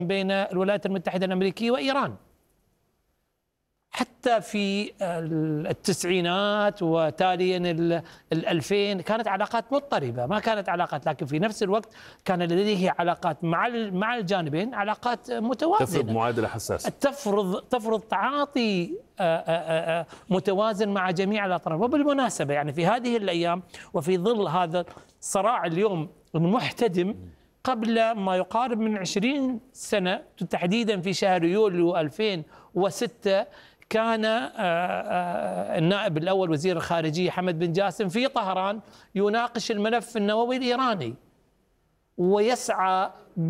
بين الولايات المتحدة الأمريكية وإيران. حتى في التسعينات وتاليا الألفين كانت علاقات مضطربة، ما كانت علاقات، لكن في نفس الوقت كان لديه علاقات مع الجانبين، علاقات متوازنة. تفرض معادلة حساسة، تفرض تعاطي متوازن مع جميع الأطراف. وبالمناسبة يعني في هذه الأيام وفي ظل هذا الصراع اليوم المحتدم، قبل ما يقارب من 20 سنة تحديدا في شهر يوليو 2006 كان النائب الأول وزير الخارجية حمد بن جاسم في طهران يناقش الملف النووي الإيراني، ويسعى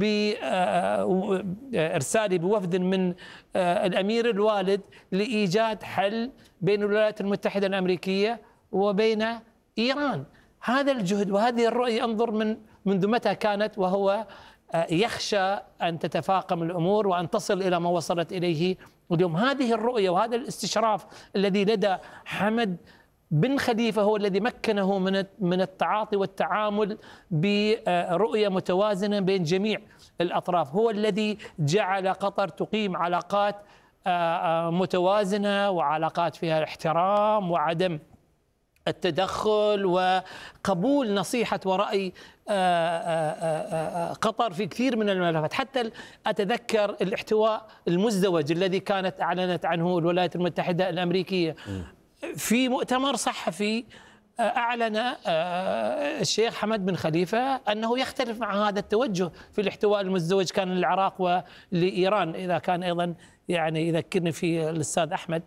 بإرساله بوفد من الأمير الوالد لإيجاد حل بين الولايات المتحدة الأمريكية وبين إيران. هذا الجهد وهذه الرؤية انظر منذ متى كانت، وهو يخشى أن تتفاقم الأمور وأن تصل إلى ما وصلت إليه اليوم. هذه الرؤية وهذا الاستشراف الذي لدى حمد بن خليفة هو الذي مكنه من التعاطي والتعامل برؤية متوازنة بين جميع الأطراف، هو الذي جعل قطر تقيم علاقات متوازنة وعلاقات فيها احترام وعدم التدخل وقبول نصيحة ورأي قطر في كثير من الملفات. حتى أتذكر الاحتواء المزدوج الذي كانت أعلنت عنه الولايات المتحدة الأمريكية في مؤتمر صحفي، أعلن الشيخ حمد بن خليفة أنه يختلف مع هذا التوجه في الاحتواء المزدوج كان للعراق ولإيران، إذا كان أيضا يعني يذكرني في الأستاذ أحمد.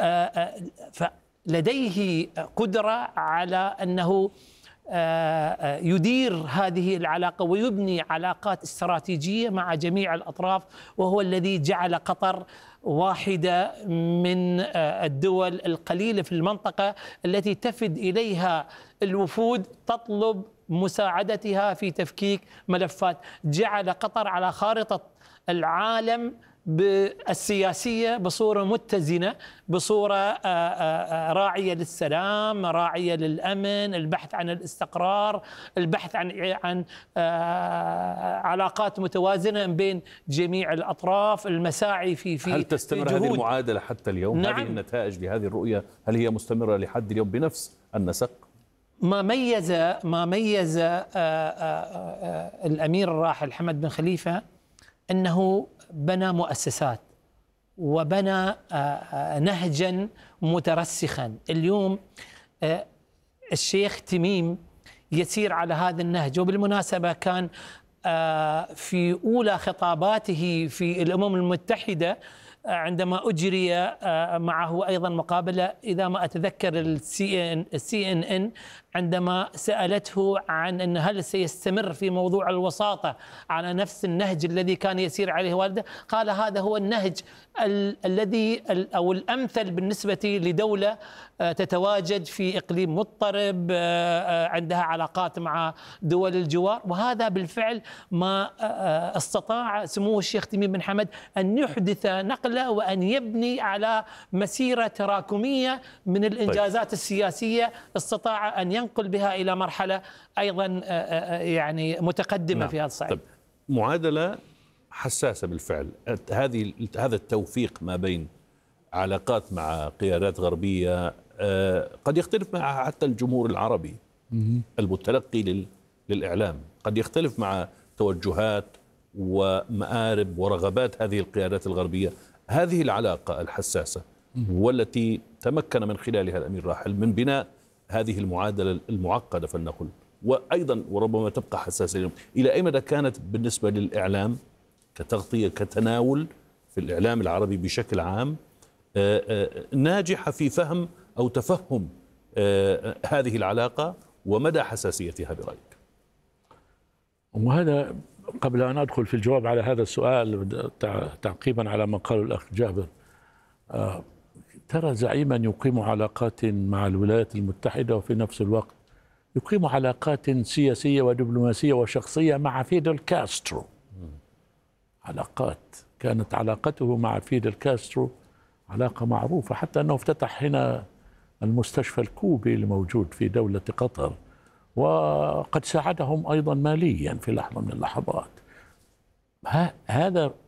لديه قدرة على أنه يدير هذه العلاقة ويبني علاقات استراتيجية مع جميع الأطراف، وهو الذي جعل قطر واحدة من الدول القليلة في المنطقة التي تفد إليها الوفود تطلب مساعدتها في تفكيك ملفات. جعل قطر على خارطة العالم بالسياسية بصورة متزنة، بصورة راعية للسلام، راعية للأمن، البحث عن الاستقرار، البحث عن علاقات متوازنة بين جميع الأطراف، المساعي في هل تستمر هذه المعادلة حتى اليوم؟ نعم. هذه النتائج لهذه الرؤية هل هي مستمرة لحد اليوم بنفس النسق؟ ما ميز الأمير الراحل حمد بن خليفة أنه بنى مؤسسات وبنى نهجا مترسخا. اليوم الشيخ تميم يسير على هذا النهج. وبالمناسبة كان في أولى خطاباته في الأمم المتحدة عندما أجري معه أيضا مقابلة، إذا ما أتذكر CNN عندما سألته عن أن هل سيستمر في موضوع الوساطة على نفس النهج الذي كان يسير عليه والده، قال هذا هو النهج الذي أو الأمثل بالنسبة لدولة تتواجد في إقليم مضطرب عندها علاقات مع دول الجوار. وهذا بالفعل ما استطاع سمو الشيخ تميم بن حمد أن يحدث نقلة وأن يبني على مسيرة تراكمية من الإنجازات السياسية استطاع أن ينقل بها إلى مرحلة أيضا يعني متقدمة. نعم. في هذا الصعيد. طيب، معادلة حساسة بالفعل. هذا التوفيق ما بين علاقات مع قيادات غربية قد يختلف مع حتى الجمهور العربي المتلقي للإعلام، قد يختلف مع توجهات ومآرب ورغبات هذه القيادات الغربية. هذه العلاقة الحساسة والتي تمكن من خلالها الأمير راحل من بناء هذه المعادلة المعقدة فلنقل، وأيضا وربما تبقى حساسة إلى أي مدى كانت بالنسبة للإعلام كتغطية كتناول في الإعلام العربي بشكل عام ناجحة في فهم أو تفهم هذه العلاقة ومدى حساسيتها برأيك؟ وهذا قبل أن أدخل في الجواب على هذا السؤال تعقيبا على ما قاله الأخ جابر، ترى زعيما يقيم علاقات مع الولايات المتحدة وفي نفس الوقت يقيم علاقات سياسية ودبلوماسية وشخصية مع فيدل كاسترو. كانت علاقته مع فيدل كاسترو علاقة معروفة، حتى أنه افتتح هنا المستشفى الكوبي الموجود في دولة قطر، وقد ساعدهم أيضا ماليا في لحظة من اللحظات. هذا